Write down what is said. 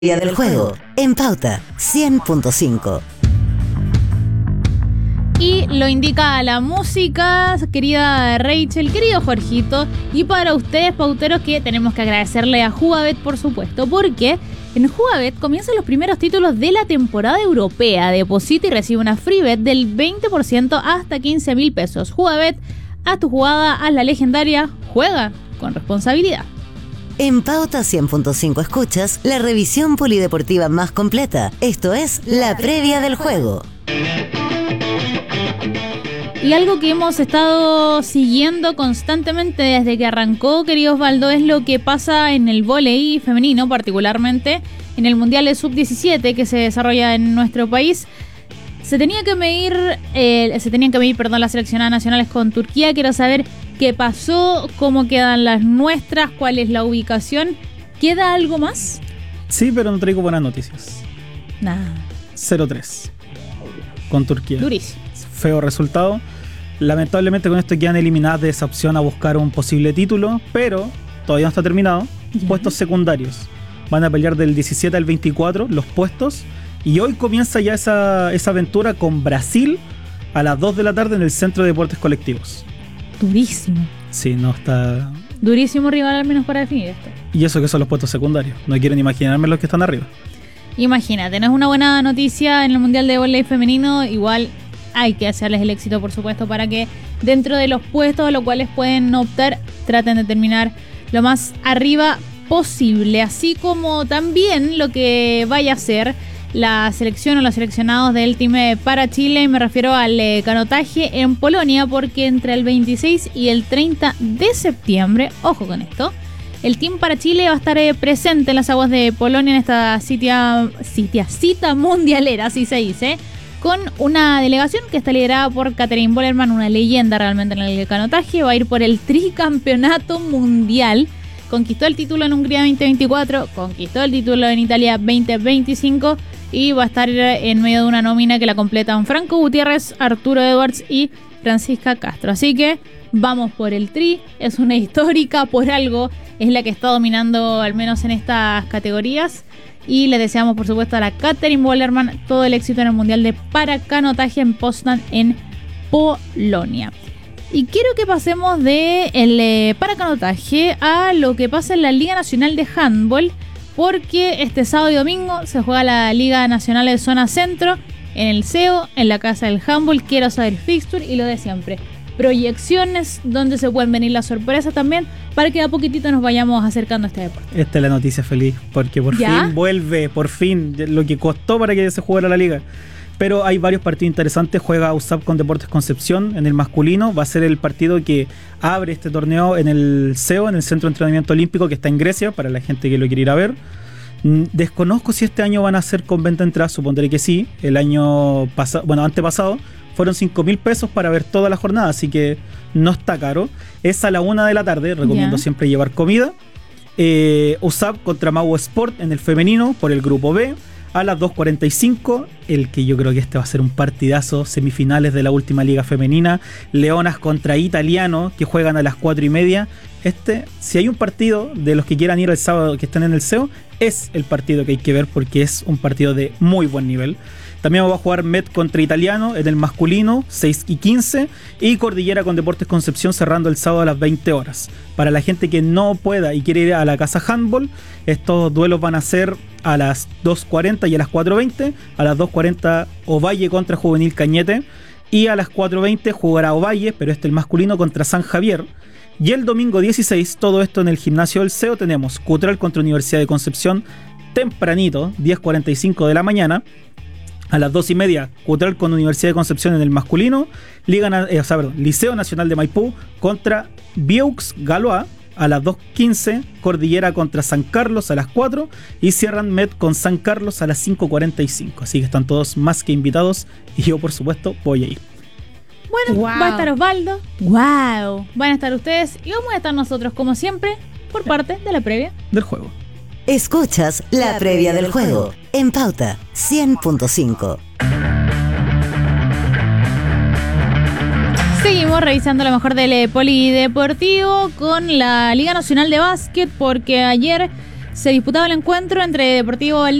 Día del juego, en Pauta 100.5. Y lo indica la música, querida Rachel, querido Jorgito. Y para ustedes, pauteros, que tenemos que agradecerle a Jugabet, por supuesto, porque en Jugabet comienzan los primeros títulos de la temporada europea. Deposita y recibe una free bet del 20% hasta 15.000 pesos. Jugabet, haz tu jugada, haz la legendaria, juega con responsabilidad. En Pauta 100.5 escuchas la revisión polideportiva más completa. Esto es la previa del juego. Y algo que hemos estado siguiendo constantemente desde que arrancó, querido Osvaldo, es lo que pasa en el vóley femenino, particularmente en el Mundial de Sub-17 que se desarrolla en nuestro país. Se tenían que medir las seleccionadas nacionales con Turquía. Quiero saber qué pasó, cómo quedan las nuestras, cuál es la ubicación. ¿Queda algo más? Sí, pero no traigo buenas noticias. Nada. 0-3 con Turquía. Durísimo. Feo resultado. Lamentablemente con esto quedan eliminadas de esa opción a buscar un posible título, pero todavía no está terminado. ¿Ya? Puestos secundarios. Van a pelear del 17 al 24 los puestos. Y hoy comienza ya esa aventura con Brasil a las 2 de la tarde en el Centro de Deportes Colectivos. Durísimo. Sí, no está... Durísimo rival al menos para definir esto. Y eso que son los puestos secundarios. No quieren imaginarme los que están arriba. Imagínate, no es una buena noticia en el Mundial de Vóley Femenino. Igual hay que hacerles el éxito, por supuesto, para que dentro de los puestos a los cuales pueden optar, traten de terminar lo más arriba posible. Así como también lo que vaya a ser la selección o los seleccionados del Team para Chile. Y me refiero al canotaje en Polonia, porque entre el 26 y el 30 de septiembre, ojo con esto, el Team para Chile va a estar presente en las aguas de Polonia en esta cita mundialera, así se dice, con una delegación que está liderada por Katherine Bolerman, una leyenda realmente en el canotaje. Va a ir por el tricampeonato mundial. Conquistó el título en Hungría 2024, conquistó el título en Italia 2025 y va a estar en medio de una nómina que la completan Franco Gutiérrez, Arturo Edwards y Francisca Castro. Así que vamos por el tri, es una histórica, por algo es la que está dominando al menos en estas categorías. Y le deseamos, por supuesto, a la Katherine Bolerman todo el éxito en el Mundial de Paracanotaje en Poznań, en Polonia. Y quiero que pasemos de el paracanotaje a lo que pasa en la Liga Nacional de Handball, porque este sábado y domingo se juega la Liga Nacional de Zona Centro en el CEO, en la Casa del Handball. Quiero saber fixture y lo de siempre, proyecciones, donde se pueden venir las sorpresas también, para que a poquitito nos vayamos acercando a este deporte. Esta es la noticia feliz, porque por fin vuelve, por fin, lo que costó para que se jugara la liga. Pero hay varios partidos interesantes. Juega USAP con Deportes Concepción en el masculino. Va a ser el partido que abre este torneo en el CEO, en el Centro de Entrenamiento Olímpico, que está en Grecia, para la gente que lo quiere ir a ver. Desconozco si este año van a hacer con venta de entradas, supondré que sí. El año pasado, antepasado, fueron 5.000 pesos para ver toda la jornada, así que no está caro. Es a la 1 de la tarde, recomiendo siempre llevar comida. USAP contra Mau Sport en el femenino por el grupo B. A las 2:45, el que yo creo que este va a ser un partidazo, semifinales de la última liga femenina, Leonas contra Italiano, que juegan a las 4:30. Si hay un partido de los que quieran ir el sábado que estén en el CEO, es el partido que hay que ver, porque es un partido de muy buen nivel. También va a jugar Met contra Italiano en el masculino, 6:15, y Cordillera con Deportes Concepción cerrando el sábado a las 20 horas. Para la gente que no pueda y quiere ir a la Casa Handball, estos duelos van a ser a las 2:40 y a las 4:20. A las 2:40 Ovalle contra Juvenil Cañete, y a las 4:20 jugará Ovalle, pero el masculino, contra San Javier. Y el domingo 16, todo esto en el gimnasio del CEO, tenemos Cutral contra Universidad de Concepción tempranito, 10:45 de la mañana. A las 2:30, Cutral con Universidad de Concepción en el masculino. Liceo Nacional de Maipú contra Vieux Galois. A las 2:15, Cordillera contra San Carlos a las 4. Y cierran Met con San Carlos a las 5:45. Así que están todos más que invitados. Y yo, por supuesto, voy a ir. Bueno, va a estar Osvaldo. ¡Wow! Van a estar ustedes y vamos a estar nosotros, como siempre, por parte de la previa del juego. Escuchas la previa del juego en Pauta 100.5. Seguimos revisando lo mejor del polideportivo con la Liga Nacional de Básquet, porque ayer se disputaba el encuentro entre Deportivo